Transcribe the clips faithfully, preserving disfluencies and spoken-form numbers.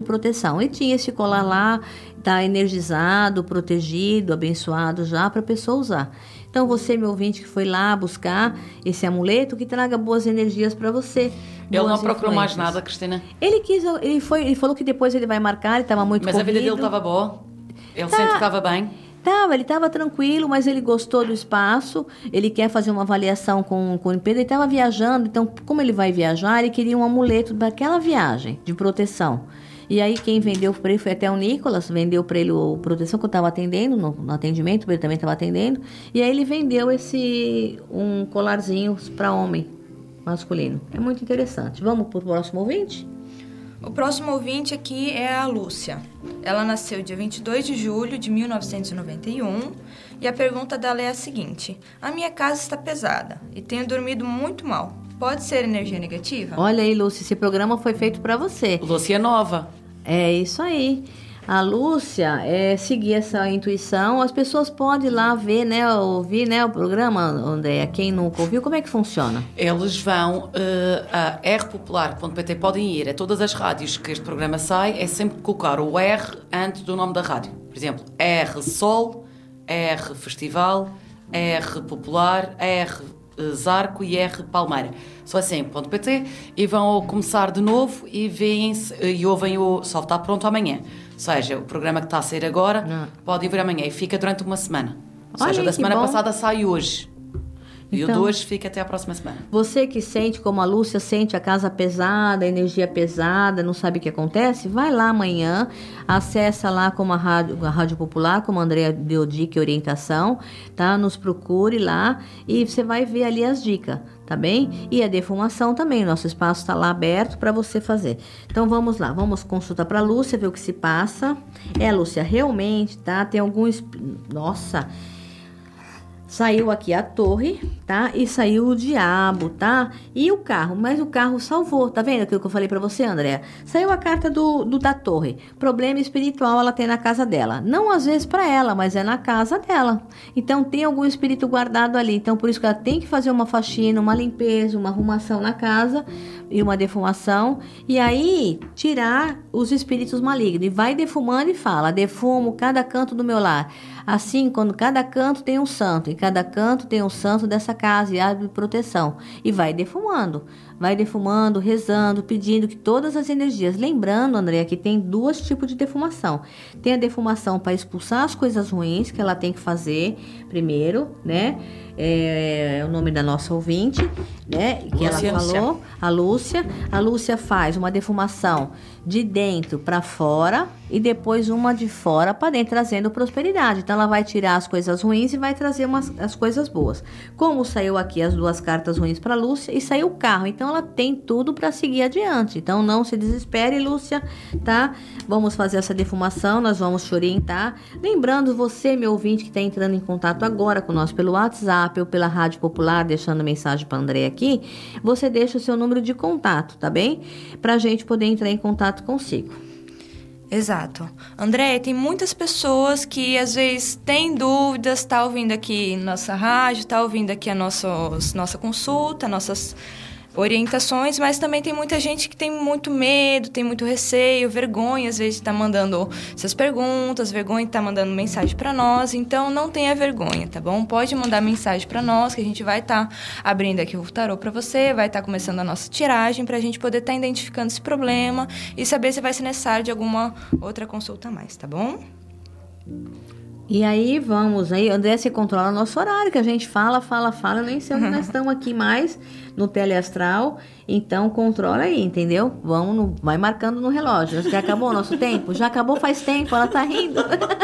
proteção. E tinha esse colar lá, tá energizado, protegido, abençoado já para a pessoa usar. Então, você, meu ouvinte, que foi lá buscar esse amuleto, que traga boas energias para você. Ele não procurou mais nada, Cristina? Ele quis, ele, foi, ele falou que depois ele vai marcar, ele estava muito Mas corrido. A vida dele estava boa? Ele tá, sente que estava bem? Tava, ele estava tranquilo, mas ele gostou do espaço, ele quer fazer uma avaliação com, com o limpeza, ele estava viajando, então, como ele vai viajar, ele queria um amuleto para aquela viagem de proteção. E aí quem vendeu para ele foi até o Nicolas, vendeu para ele o proteção que eu estava atendendo, no, no atendimento, ele também estava atendendo. E aí ele vendeu esse um colarzinho para homem masculino. É muito interessante. Vamos para o próximo ouvinte? O próximo ouvinte aqui é a Lúcia. Ela nasceu dia vinte e dois de julho de mil novecentos e noventa e um e a pergunta dela é a seguinte: a minha casa está pesada e tenho dormido muito mal. Pode ser energia negativa? Olha aí, Lúcia, esse programa foi feito para você. Lúcia é nova. É isso aí. A Lúcia, é seguir essa intuição. As pessoas podem ir lá ver, né, ouvir, né, o programa, Andréia. Quem nunca ouviu, como é que funciona? Eles vão uh, a r popular ponto p t, podem ir a todas as rádios que este programa sai, é sempre colocar o R antes do nome da rádio. Por exemplo, R Sol, R Festival, R Popular, R Zarco e R Palmeira. Só assim, ponto .pt, e vão começar de novo e veem-se e ouvem o Só está pronto amanhã. Ou seja, o programa que está a sair agora Não. pode ir ver amanhã e fica durante uma semana. Ou Olha, seja, da semana bom. passada sai hoje. E Então, o de hoje fica até a próxima semana. Você que sente, como a Lúcia sente a casa pesada, a energia pesada, não sabe o que acontece, vai lá amanhã, acessa lá como a Rádio, a Rádio Popular, como a Andréia deu dica e orientação, tá? Nos procure lá e você vai ver ali as dicas, tá bem? E a defumação também, nosso espaço está lá aberto para você fazer. Então vamos lá, vamos consultar para a Lúcia, ver o que se passa. É, Lúcia, realmente, tá? Tem alguns... Nossa... Saiu aqui a torre, tá? E saiu o diabo, tá? E o carro, mas o carro salvou, tá vendo aquilo que eu falei pra você, Andréa? Saiu a carta do, do da torre. Problema espiritual ela tem na casa dela. Não às vezes pra ela, mas é na casa dela. Então tem algum espírito guardado ali. Então por isso que ela tem que fazer uma faxina, uma limpeza, uma arrumação na casa e uma defumação. E aí tirar os espíritos malignos. E vai defumando e fala: defumo cada canto do meu lar. Assim, quando cada canto tem um santo, em cada canto tem um santo dessa casa e abre proteção. E vai defumando, vai defumando, rezando, pedindo que todas as energias... Lembrando, Andréia, que tem dois tipos de defumação. Tem a defumação para expulsar as coisas ruins que ela tem que fazer primeiro, né? É, é o nome da nossa ouvinte, né? Que Lúcia. ela falou, a Lúcia. A Lúcia faz uma defumação de dentro para fora e depois uma de fora para dentro, trazendo prosperidade. Então ela vai tirar as coisas ruins e vai trazer umas, as coisas boas. Como saiu aqui as duas cartas ruins para Lúcia e saiu o carro, então ela tem tudo para seguir adiante. Então não se desespere, Lúcia, tá? Vamos fazer essa defumação, nós vamos te orientar. Lembrando você, meu ouvinte, que está entrando em contato agora com nós pelo WhatsApp ou pela Rádio Popular, deixando mensagem para Andréia aqui, você deixa o seu número de contato, tá bem? Para a gente poder entrar em contato consigo. Exato. Andréia, tem muitas pessoas que às vezes têm dúvidas, tá ouvindo aqui nossa rádio, tá ouvindo aqui a nossos, nossa consulta, nossas orientações, mas também tem muita gente que tem muito medo, tem muito receio, vergonha, às vezes de estar mandando suas perguntas, vergonha de estar mandando mensagem para nós, então não tenha vergonha, tá bom? Pode mandar mensagem para nós, que a gente vai estar tá abrindo aqui o tarô para você, vai estar tá começando a nossa tiragem para a gente poder estar tá identificando esse problema e saber se vai ser necessário de alguma outra consulta a mais, tá bom? E aí, vamos, aí, André, você controla nosso horário, que a gente fala, fala, fala, eu nem sei onde nós estamos aqui mais, no teleastral, então controla aí, entendeu? Vamos, no, vai marcando no relógio. Já acabou o nosso tempo? Já acabou faz tempo, ela tá rindo.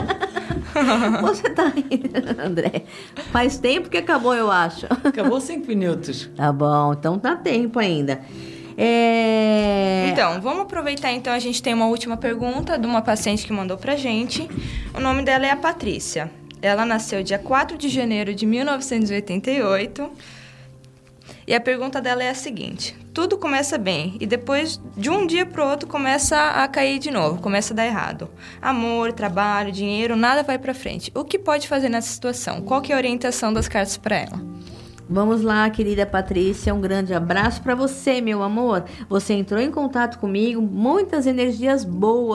Você tá rindo, André? Faz tempo que acabou, eu acho. Acabou cinco minutos. Tá bom, então tá tempo ainda. É... Então, vamos aproveitar, então, a gente tem uma última pergunta de uma paciente que mandou pra gente. O nome dela é a Patrícia. Ela nasceu dia quatro de janeiro de mil novecentos e oitenta e oito. E a pergunta dela é a seguinte: tudo começa bem e depois, de um dia pro outro, começa a cair de novo, começa a dar errado. Amor, trabalho, dinheiro, nada vai pra frente. O que pode fazer nessa situação? Qual que é a orientação das cartas para ela? Vamos lá, querida Patrícia, um grande abraço para você, meu amor. Você entrou em contato comigo, muitas energias boas